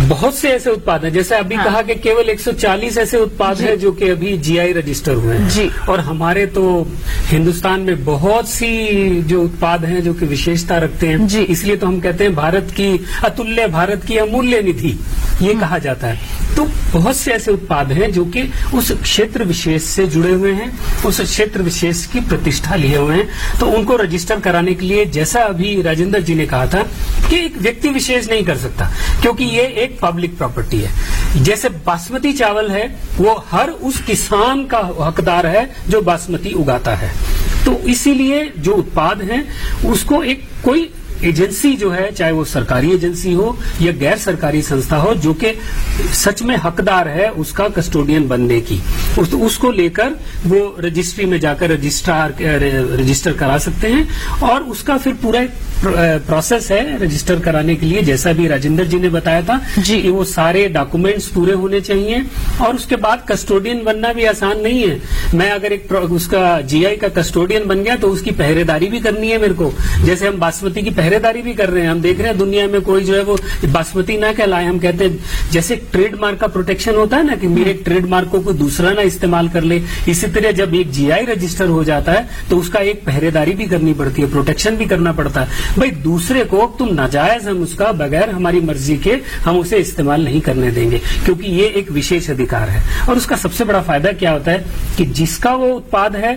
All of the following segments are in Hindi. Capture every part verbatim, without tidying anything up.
बहुत से ऐसे उत्पाद हैं, जैसे अभी हाँ। कहा कि केवल एक सौ चालीस ऐसे उत्पाद हैं जो कि अभी जीआई रजिस्टर हुए हैं जी। और हमारे तो हिंदुस्तान में बहुत सी जो उत्पाद हैं जो कि विशेषता रखते हैं जी। इसलिए तो हम कहते हैं भारत की अतुल्य, भारत की अमूल्य निधि ये कहा जाता है। तो बहुत से ऐसे उत्पाद हैं जो कि उस क्षेत्र विशेष से जुड़े हुए हैं, उस क्षेत्र विशेष की प्रतिष्ठा लिए हुए हैं, तो उनको रजिस्टर कराने के लिए जैसा अभी राजेंद्र जी ने कहा था कि एक व्यक्ति विशेष नहीं कर सकता, क्योंकि ये एक पब्लिक प्रॉपर्टी है। जैसे बासमती चावल है वो हर उस किसान का हकदार है जो बासमती उगाता है, तो इसीलिए जो उत्पाद हैं उसको एक कोई एजेंसी जो है, चाहे वो सरकारी एजेंसी हो या गैर सरकारी संस्था हो, जो कि सच में हकदार है उसका कस्टोडियन बनने की, उस, उसको लेकर वो रजिस्ट्री में जाकर रजिस्ट्रार रजिस्टर करा सकते हैं और उसका फिर पूरा प्रोसेस है रजिस्टर कराने के लिए, जैसा भी राजेंद्र जी ने बताया था जी। कि वो सारे डॉक्यूमेंट्स पूरे होने चाहिए और उसके बाद कस्टोडियन बनना भी आसान नहीं है। मैं अगर एक उसका जीआई का कस्टोडियन बन गया तो उसकी पहरेदारी भी करनी है मेरे को, जैसे हम बासमती की पहरेदारी भी कर रहे हैं। हम देख रहे हैं दुनिया में कोई जो है वो बासमती ना कहलाए, हम कहते हैं जैसे ट्रेडमार्क का प्रोटेक्शन होता है ना कि मेरे ट्रेडमार्क को कोई दूसरा ना इस्तेमाल कर ले, इसी तरह जब एक जीआई रजिस्टर हो जाता है तो उसका एक पहरेदारी भी करनी पड़ती है, प्रोटेक्शन भी करना पड़ता है। भाई दूसरे को तुम नाजायज हम उसका बगैर हमारी मर्जी के हम उसे इस्तेमाल नहीं करने देंगे, क्योंकि ये एक विशेष अधिकार है। और उसका सबसे बड़ा फायदा क्या होता है कि जिसका वो उत्पाद है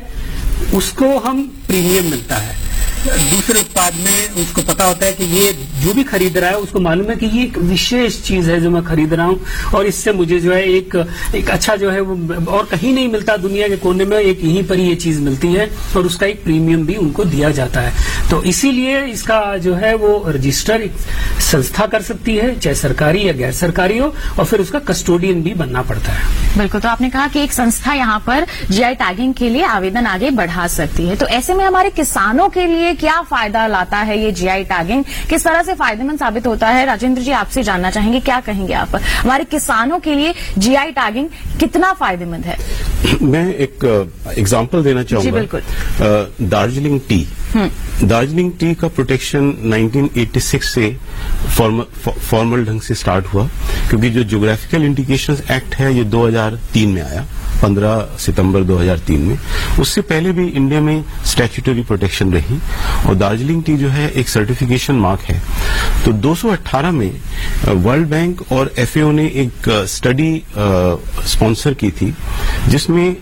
उसको हम प्रीमियम मिलता है, दूसरे उत्पाद में उसको पता होता है कि ये जो भी खरीद रहा है उसको मालूम है कि ये एक विशेष चीज है जो मैं खरीद रहा हूँ और इससे मुझे जो है एक एक अच्छा जो है वो और कहीं नहीं मिलता दुनिया के कोने में, एक यहीं पर ही ये चीज मिलती है और उसका एक प्रीमियम भी उनको दिया जाता है। तो इसीलिए इसका जो है वो रजिस्टर संस्था कर सकती है, चाहे सरकारी या गैर सरकारी हो, और फिर उसका कस्टोडियन भी बनना पड़ता है। बिल्कुल, तो आपने कहा कि एक संस्था यहाँ पर जीआई टैगिंग के लिए आवेदन आगे बढ़ा सकती है, तो ऐसे में हमारे किसानों के लिए क्या फायदा लाता है ये जीआई टैगिंग, किस तरह से फायदेमंद साबित होता है? राजेंद्र जी आपसे जानना चाहेंगे, क्या कहेंगे आप, हमारे किसानों के लिए जीआई टैगिंग कितना फायदेमंद है? मैं एक एग्जांपल देना चाहूंगा। जी बिल्कुल। दार्जिलिंग टी दार्जिलिंग टी का प्रोटेक्शन नाइनटीन एटी सिक्स से फॉर्मल फॉर्मल ढंग से स्टार्ट हुआ, क्योंकि जो ज्योग्राफिकल इंडिकेशंस एक्ट है ये दो हज़ार तीन में आया, पंद्रह सितंबर दो हज़ार तीन में। उससे पहले भी इंडिया में स्टैट्यूटरी प्रोटेक्शन रही और दार्जिलिंग टी जो है एक सर्टिफिकेशन मार्क है। तो दो सौ अठारह में वर्ल्ड बैंक और एफएओ ने एक स्टडी स्पॉन्सर की थी जिसमें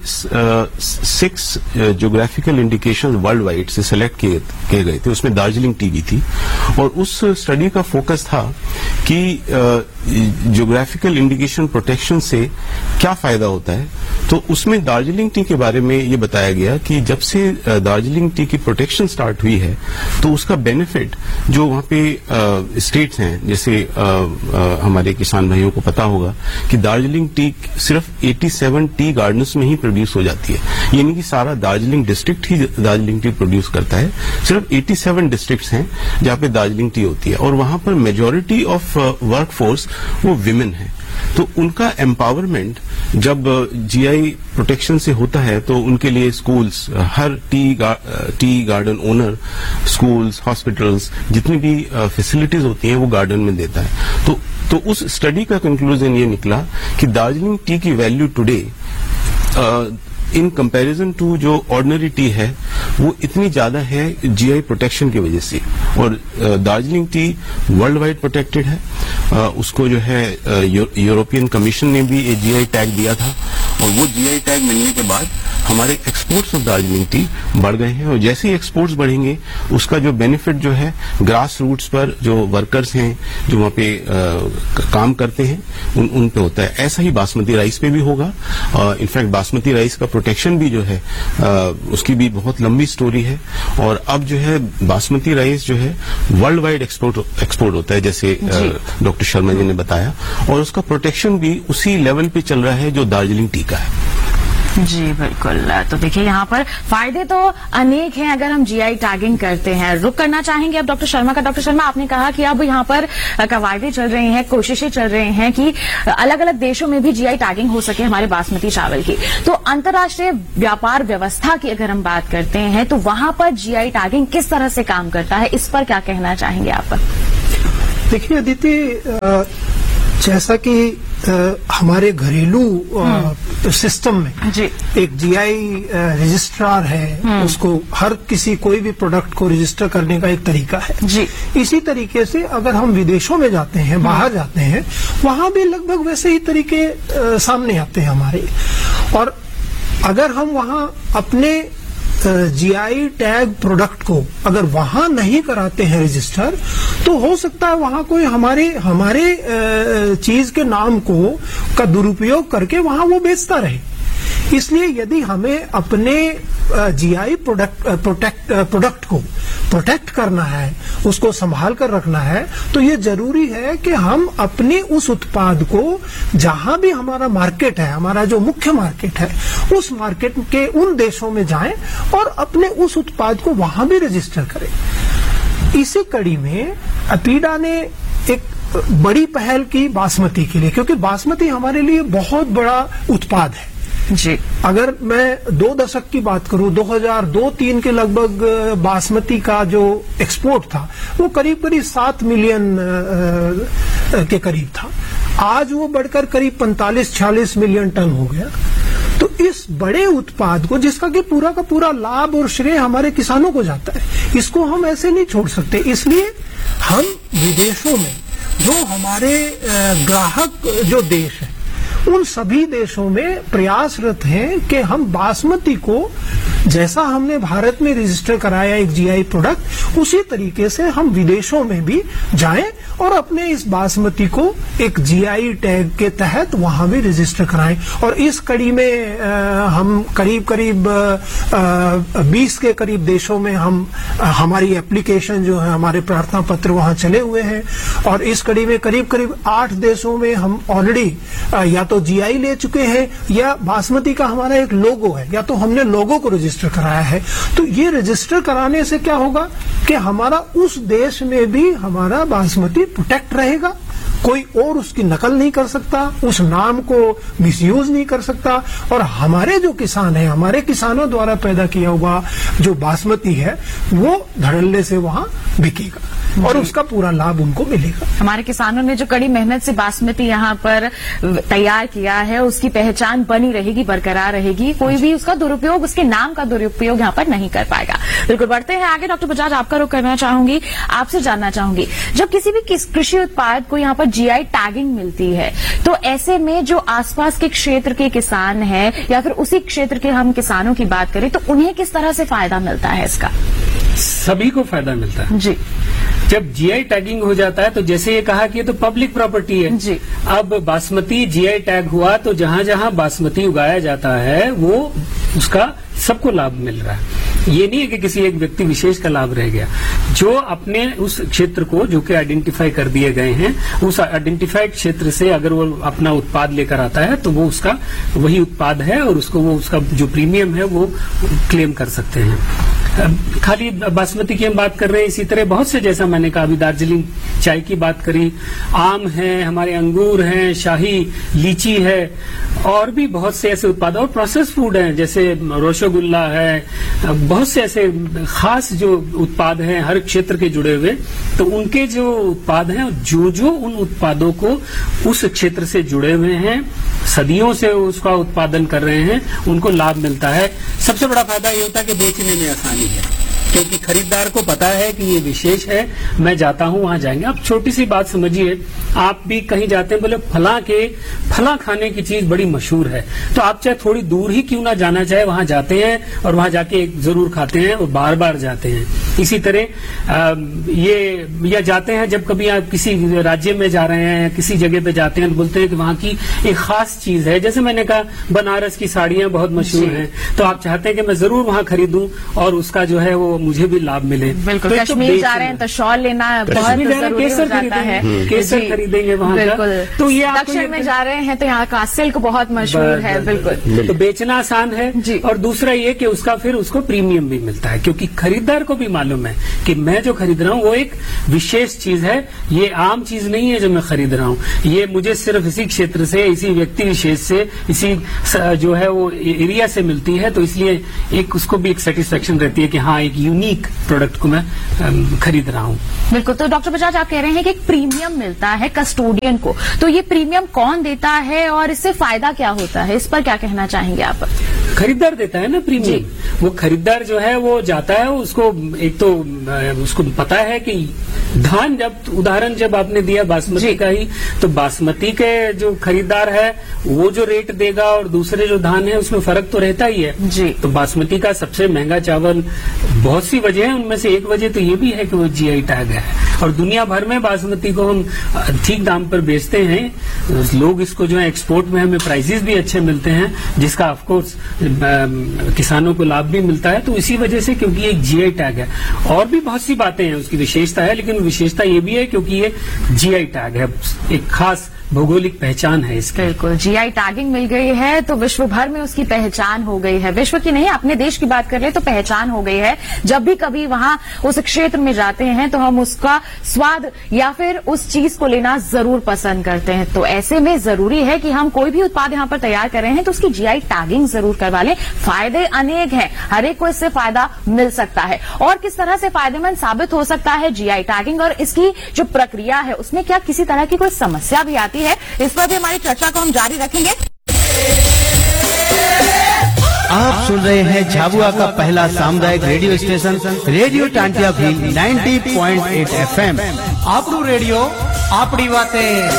six geographical indication world wide से सिलेक्ट किए किए गए थे, उसमें दार्जिलिंग टी भी थी। और उस स्टडी का फोकस था कि ज्योग्राफिकल इंडिकेशन प्रोटेक्शन से क्या फायदा होता है। तो उसमें दार्जिलिंग टी के बारे में ये बताया गया कि जब से दार्जिलिंग टी की प्रोटेक्शन स्टार्ट हुई है तो उसका बेनिफिट जो वहां पे स्टेट्स हैं, जैसे आ, आ, हमारे किसान भाइयों को पता होगा कि दार्जिलिंग टी सिर्फ सत्तासी टी गार्डन्स में ही प्रोड्यूस हो जाती है, यानी कि सारा दार्जिलिंग डिस्ट्रिक्ट ही दार्जिलिंग टी प्रोड्यूस करता है। सिर्फ सत्तासी डिस्ट्रिक्ट्स हैं जहां पे दार्जिलिंग टी होती है और वहां पर मेजोरिटी ऑफ वर्क फोर्स वो विमेन है। तो उनका एम्पावरमेंट जब जीआई प्रोटेक्शन से होता है तो उनके लिए स्कूल्स, हर टी गा, tea garden owner schools, hospitals, जितनी भी फैसिलिटीज होती हैं वो गार्डन में देता है। तो तो उस स्टडी का कंक्लूजन ये निकला कि दार्जिलिंग टी की value today in comparison to जो ऑर्डिनरी टी है वो इतनी ज्यादा है जीआई प्रोटेक्शन की वजह से। और Darjeeling T world wide protected है, आ, उसको जो है यूरोपियन कमीशन ने भी एक जीआई टैग दिया था और वो जीआई टैग मिलने के बाद हमारे एक्सपोर्ट्स ऑफ दार्जिलिंग टी बढ़ गए हैं। और जैसे ही एक्सपोर्ट्स बढ़ेंगे उसका जो बेनिफिट जो है ग्रास रूट्स पर जो वर्कर्स हैं जो वहां पे आ, काम करते हैं उन उन पे होता है। ऐसा ही बासमती राइस पे भी होगा। इनफैक्ट बासमती राइस का प्रोटेक्शन भी जो है आ, उसकी भी बहुत लंबी स्टोरी है और अब जो है बासमती राइस जो है वर्ल्ड वाइड एक्सपोर्ट एक्सपोर्ट होता है, जैसे डॉक्टर शर्मा जी ने बताया, और उसका प्रोटेक्शन भी उसी लेवल पे चल रहा है जो दार्जिलिंग टी का है। जी बिल्कुल, तो देखिए यहाँ पर फायदे तो अनेक हैं अगर हम जीआई टैगिंग करते हैं। रुक करना चाहेंगे अब डॉक्टर शर्मा का। डॉक्टर शर्मा, आपने कहा कि अब यहाँ पर कवायदे चल रही हैं, कोशिशें चल रही हैं कि अलग अलग देशों में भी जीआई टैगिंग हो सके हमारे बासमती चावल की। तो अंतर्राष्ट्रीय व्यापार व्यवस्था की अगर हम बात करते हैं तो वहां पर जीआई टैगिंग किस तरह से काम करता है, इस पर क्या कहना चाहेंगे आप? देखिए अदिति, जैसा कि आ, हमारे घरेलू आ, सिस्टम में जी। एक जीआई रजिस्ट्रार है, उसको हर किसी कोई भी प्रोडक्ट को रजिस्टर करने का एक तरीका है जी। इसी तरीके से अगर हम विदेशों में जाते हैं, बाहर जाते हैं, वहां भी लगभग वैसे ही तरीके आ, सामने आते हैं हमारे। और अगर हम वहां अपने जीआई टैग प्रोडक्ट को अगर वहां नहीं कराते हैं रजिस्टर, तो हो सकता है वहां कोई हमारे हमारे चीज के नाम को का दुरुपयोग करके वहां वो बेचता रहे। इसलिए यदि हमें अपने जीआई प्रोडक्ट प्रोटेक्ट प्रोडक्ट को प्रोटेक्ट करना है, उसको संभाल कर रखना है, तो ये जरूरी है कि हम अपने उस उत्पाद को जहां भी हमारा मार्केट है, हमारा जो मुख्य मार्केट है, उस मार्केट के उन देशों में जाएं और अपने उस उत्पाद को वहां भी रजिस्टर करें। इसी कड़ी में अपीडा ने एक बड़ी पहल की बासमती के लिए, क्योंकि बासमती हमारे लिए बहुत बड़ा उत्पाद है जी। अगर मैं दो दशक की बात करूं, दो हज़ार दो तीन के लगभग बासमती का जो एक्सपोर्ट था वो करीब करीब सात मिलियन के करीब था। आज वो बढ़कर करीब पैंतालीस छियालीस मिलियन टन हो गया। तो इस बड़े उत्पाद को, जिसका कि पूरा का पूरा लाभ और श्रेय हमारे किसानों को जाता है, इसको हम ऐसे नहीं छोड़ सकते। इसलिए हम विदेशों में जो हमारे ग्राहक जो देश है, उन सभी देशों में प्रयासरत हैं कि हम बासमती को, जैसा हमने भारत में रजिस्टर कराया एक जीआई प्रोडक्ट, उसी तरीके से हम विदेशों में भी जाएं और अपने इस बासमती को एक जीआई टैग के तहत वहां भी रजिस्टर कराएं। और इस कड़ी में आ, हम करीब करीब बीस के करीब देशों में हम आ, हमारी एप्लीकेशन जो है, हमारे प्रार्थना पत्र वहां चले हुए हैं। और इस कड़ी में करीब करीब आठ देशों में हम ऑलरेडी या तो जीआई ले चुके हैं, या बासमती का हमारा एक लोगो है, या तो हमने लोगो को रजिस्टर कराया है। तो ये रजिस्टर कराने से क्या होगा कि हमारा उस देश में भी हमारा बासमती प्रोटेक्ट रहेगा, कोई और उसकी नकल नहीं कर सकता, उस नाम को मिसयूज नहीं कर सकता, और हमारे जो किसान हैं, हमारे किसानों द्वारा पैदा किया हुआ जो बासमती है, वो धड़ल्ले से वहां बिकेगा और उसका पूरा लाभ उनको मिलेगा। हमारे किसानों ने जो कड़ी मेहनत से बासमती यहाँ पर तैयार किया है, उसकी पहचान बनी रहेगी, बरकरार रहेगी, कोई भी उसका दुरुपयोग, उसके नाम का दुरुपयोग यहाँ पर नहीं कर पाएगा। बिल्कुल, बढ़ते हैं आगे। डॉक्टर बजाज, आपका रुख करना चाहूंगी, आपसे जानना चाहूंगी, जब किसी भी किस कृषि उत्पाद को यहाँ पर जीआई टैगिंग मिलती है, तो ऐसे में जो आसपास के क्षेत्र के किसान हैं या फिर उसी क्षेत्र के हम किसानों की बात करें, तो उन्हें किस तरह से फायदा मिलता है इसका? सभी को फायदा मिलता है जी। जब जीआई टैगिंग हो जाता है तो जैसे ये कहा कि ये तो पब्लिक प्रॉपर्टी है जी। अब बासमती जीआई टैग हुआ तो जहां जहां बासमती उगाया जाता है वो उसका सबको लाभ मिल रहा है। ये नहीं है कि किसी एक व्यक्ति विशेष का लाभ रह गया। जो अपने उस क्षेत्र को, जो कि आइडेंटिफाई कर दिए गए हैं, उस आइडेंटिफाइड क्षेत्र से अगर वो अपना उत्पाद लेकर आता है तो वो उसका वही उत्पाद है और उसको वो उसका जो प्रीमियम है वो क्लेम कर सकते हैं। खाली बासमती की हम बात कर रहे हैं, इसी तरह बहुत से, जैसा मैंने कहा अभी दार्जिलिंग चाय की बात करी, आम है, हमारे अंगूर हैं, शाही लीची है, और भी बहुत से ऐसे उत्पाद, और प्रोसेस फूड हैं जैसे रसगुल्ला है, बहुत से ऐसे खास जो उत्पाद हैं हर क्षेत्र के जुड़े हुए। तो उनके जो उत्पाद हैं, जो जो उन उत्पादों को उस क्षेत्र से जुड़े हुए हैं, सदियों से उसका उत्पादन कर रहे हैं, उनको लाभ मिलता है। सबसे बड़ा फायदा ये होता है कि बेचने में आसानी है, क्योंकि खरीदार को पता है कि ये विशेष है, मैं जाता हूं वहां जाएंगे। अब छोटी सी बात समझिए, आप भी कहीं जाते हैं, बोले फला के फला खाने की चीज बड़ी मशहूर है, तो आप चाहे थोड़ी दूर ही क्यों ना जाना चाहे, वहां जाते हैं और वहां जाके एक जरूर खाते हैं और बार बार जाते हैं। इसी तरह आ, ये या जाते हैं जब कभी आप किसी राज्य में जा रहे हैं, किसी जगह पे जाते हैं, बोलते हैं कि वहां की एक खास चीज है, जैसे मैंने कहा बनारस की साड़ियां बहुत मशहूर हैं, तो आप चाहते हैं कि मैं जरूर वहां खरीदूं और उसका जो है वो मुझे भी लाभ मिले। बिल्कुल, तो कश्मीर जा रहे हैं तो शॉल लेना बहुत जरूरी हो जाता है, केसर खरीदेंगे वहां का। तो ये दक्षिण में जा रहे हैं तो यहाँ का सिल्क बहुत मशहूर है। बिल्कुल, तो बेचना आसान है जी। और दूसरा ये कि उसका फिर उसको प्रीमियम भी मिलता है, क्योंकि खरीदार को भी मालूम है कि मैं जो खरीद रहा हूँ वो एक विशेष चीज है, ये आम चीज नहीं है जो मैं खरीद रहा हूँ, ये मुझे सिर्फ इसी क्षेत्र से, इसी व्यक्ति विशेष से, इसी जो है वो एरिया से मिलती है। तो इसलिए एक उसको भी एक सेटिस्फेक्शन रहती है कि हाँ, एक यूनिक प्रोडक्ट को मैं अम, खरीद रहा हूँ। बिल्कुल। तो डॉक्टर बजाज आप कह रहे हैं कि एक प्रीमियम मिलता है कस्टोडियन को, तो ये प्रीमियम कौन देता है और इससे फायदा क्या होता है, इस पर क्या कहना चाहेंगे आप? खरीदार देता है ना प्रीमियम। वो खरीदार जो है वो जाता है, उसको एक तो अ, उसको पता है कि धान, जब उदाहरण जब आपने दिया बासमती का ही, तो बासमती के जो खरीदार है वो जो रेट देगा और दूसरे जो धान है उसमें फर्क तो रहता ही है जी। तो बासमती का सबसे महंगा चावल, बहुत सी वजह है, उनमें से एक वजह तो ये भी है कि वो जीआई टैग है और दुनिया भर में बासमती को हम ठीक दाम पर बेचते हैं। लोग इसको जो है एक्सपोर्ट में हमें प्राइसेस भी अच्छे मिलते हैं, जिसका ऑफकोर्स किसानों को लाभ भी मिलता है, तो इसी वजह से, क्योंकि एक जीआई टैग है। और भी बहुत सी बातें हैं, उसकी विशेषता है, लेकिन विशेषता ये भी है क्योंकि ये जीआई टैग है, एक खास भौगोलिक पहचान है इसकी। बिल्कुल, जीआई टैगिंग मिल गई है तो विश्व भर में उसकी पहचान हो गई है। विश्व की नहीं, अपने देश की बात कर ले तो पहचान हो गई है। जब भी कभी वहां उस क्षेत्र में जाते हैं तो हम उसका स्वाद या फिर उस चीज को लेना जरूर पसंद करते हैं। तो ऐसे में जरूरी है कि हम कोई भी उत्पाद यहाँ पर तैयार कर रहे हैं तो उसकी जीआई टैगिंग जरूर करवा लें। फायदे अनेक हैं, हर एक को इससे फायदा मिल सकता है। और किस तरह से फायदेमंद साबित हो सकता है जीआई टैगिंग और इसकी जो प्रक्रिया है उसमें क्या किसी तरह की कोई समस्या भी आती है, इस पर भी हमारी चर्चा को हम जारी रखेंगे। आप सुन रहे हैं झाबुआ का पहला सामुदायिक रेडियो स्टेशन रेडियो टांटिया भी नब्बे पॉइंट आठ एफ एम। आपरू रेडियो आपड़ी बातें।